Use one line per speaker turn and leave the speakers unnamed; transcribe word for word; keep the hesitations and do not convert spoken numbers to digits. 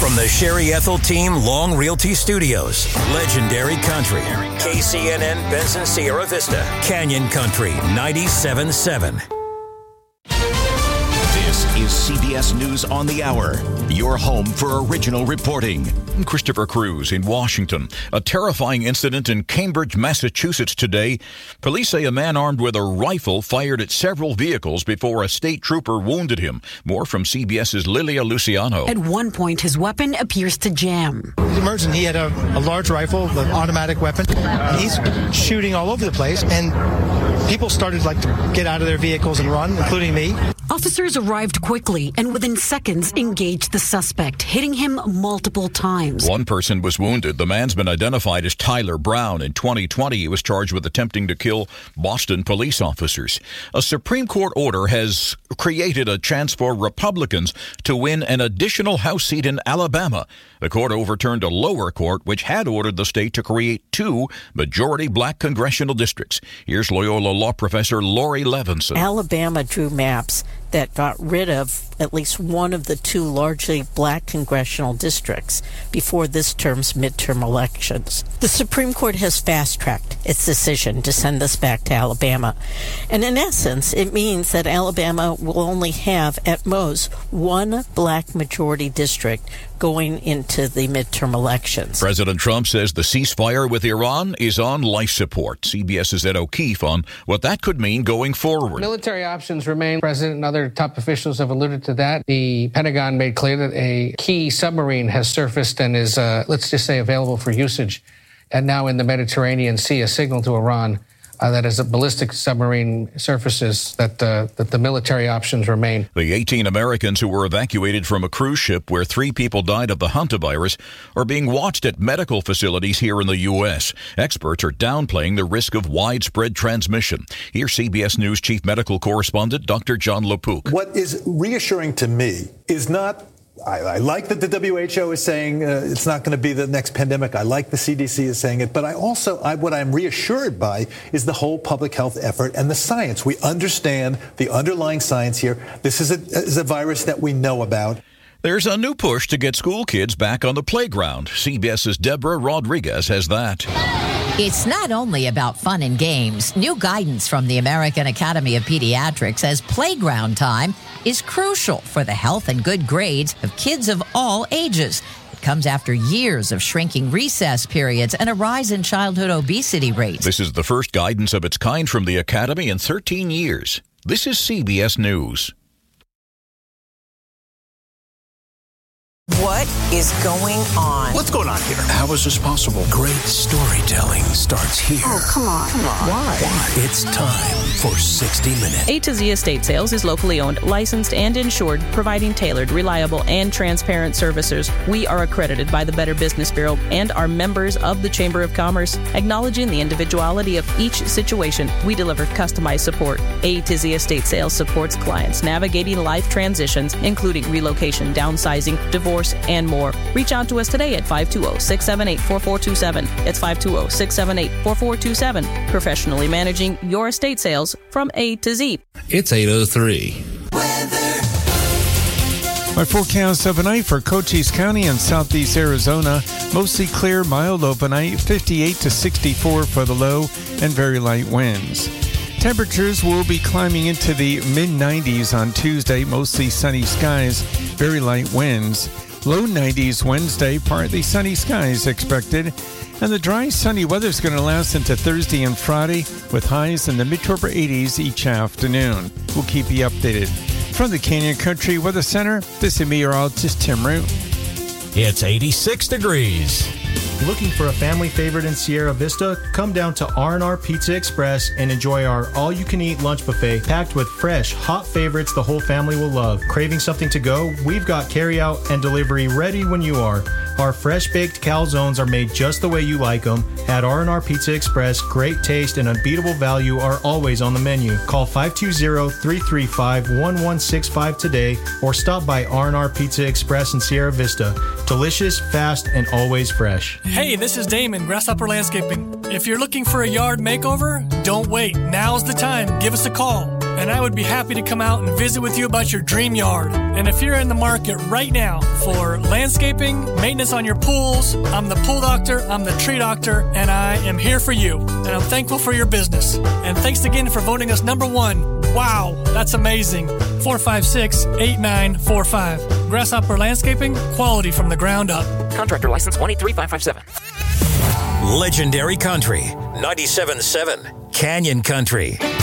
From the Sherry Ethel Team Long Realty Studios, Legendary Country, K C N N Benson Sierra Vista, Canyon Country ninety-seven point seven.
This is C B S News on the Hour, your home for original reporting. I'm Christopher Cruz in Washington. A terrifying incident in Cambridge, Massachusetts today. Police say a man armed with a rifle fired at several vehicles before a state trooper wounded him. More from CBS's Lilia Luciano.
At one point, his weapon appears to jam.
Emergent, he had a, a large rifle, an automatic weapon. He's shooting all over the place, and people started like to get out of their vehicles and run, including me.
Officers arrived quickly and within seconds engaged the suspect, hitting him multiple times.
One person was wounded. The man's been identified as Tyler Brown. In twenty twenty, he was charged with attempting to kill Boston police officers. A Supreme Court order has created a chance for Republicans to win an additional House seat in Alabama. The court overturned a lower court which had ordered the state to create two majority black congressional districts. Here's Loyola law professor Lori Levinson.
Alabama drew maps that got rid of at least one of the two largely black congressional districts before this term's midterm elections. The Supreme Court has fast-tracked its decision to send this back to Alabama. And in essence, it means that Alabama will only have, at most, one black majority district going into the midterm elections.
President Trump says the ceasefire with Iran is on life support. CBS's Ed O'Keefe on what that could mean going forward.
Military options remain. President and other top officials have alluded to that. The Pentagon made clear that a key submarine has surfaced and is, uh, let's just say, available for usage. And now in the Mediterranean Sea, a signal to Iran uh, that as a ballistic submarine surfaces, that, uh, that the military options remain.
The eighteen Americans who were evacuated from a cruise ship where three people died of the hantavirus are being watched at medical facilities here in the U S. Experts are downplaying the risk of widespread transmission. Here's C B S News Chief Medical Correspondent Doctor John LaPook.
What is reassuring to me is not I, I like that the W H O is saying uh, it's not going to be the next pandemic. I like the C D C is saying it. But I also, I, what I'm reassured by is the whole public health effort and the science. We understand the underlying science here. This is a, is a virus that we know about.
There's a new push to get school kids back on the playground. CBS's Deborah Rodriguez has that.
It's not only about fun and games. New guidance from the American Academy of Pediatrics says playground time is crucial for the health and good grades of kids of all ages. It comes after years of shrinking recess periods and a rise in childhood obesity rates.
This is the first guidance of its kind from the Academy in thirteen years. This is C B S News.
What is going on?
What's going on here? How is this possible? Great storytelling starts here.
Oh, come on. Come on.
Why? Why? It's time for sixty minutes.
A to Z Estate Sales is locally owned, licensed, and insured, providing tailored, reliable, and transparent services. We are accredited by the Better Business Bureau and are members of the Chamber of Commerce. Acknowledging the individuality of each situation, we deliver customized support. A to Z Estate Sales supports clients navigating life transitions, including relocation, downsizing, divorce, and more. Reach out to us today at five two zero, six seven eight, four four two seven. It's five two zero, six seven eight, four four two seven. Professionally managing your estate sales from A to Z.
It's eight oh three.
Weather. My forecast overnight for Cochise County and southeast Arizona. Mostly clear, mild overnight, fifty-eight to sixty-four for the low, and very light winds. Temperatures will be climbing into the mid nineties on Tuesday, mostly sunny skies, very light winds. Low nineties Wednesday, partly sunny skies expected. And the dry, sunny weather is going to last into Thursday and Friday with highs in the mid to upper eighties each afternoon. We'll keep you updated. From the Canyon Country Weather Center, this is meteorologist Tim Root.
It's eighty-six degrees.
Looking for a family favorite in Sierra Vista? Come down to R and R Pizza Express and enjoy our all-you-can-eat lunch buffet packed with fresh, hot favorites the whole family will love. Craving something to go? We've got carry-out and delivery ready when you are. Our fresh-baked calzones are made just the way you like them. At R and R Pizza Express, great taste and unbeatable value are always on the menu. Call five two zero, three three five, one one six five today or stop by R and R Pizza Express in Sierra Vista. Delicious, fast, and always fresh.
Hey, this is Damon, Grasshopper Landscaping. If you're looking for a yard makeover, don't wait. Now's the time. Give us a call. and I would be happy to come out and visit with you about your dream yard. And if you're in the market right now for landscaping, maintenance on your pools, I'm the pool doctor, I'm the tree doctor, and I am here for you. And I'm thankful for your business. And thanks again for voting us number one. Wow, that's amazing. four five six, eight nine four five. Grasshopper Landscaping, quality from the ground up.
Contractor license one eight three five five seven.
Legendary Country, ninety-seven point seven Canyon Country.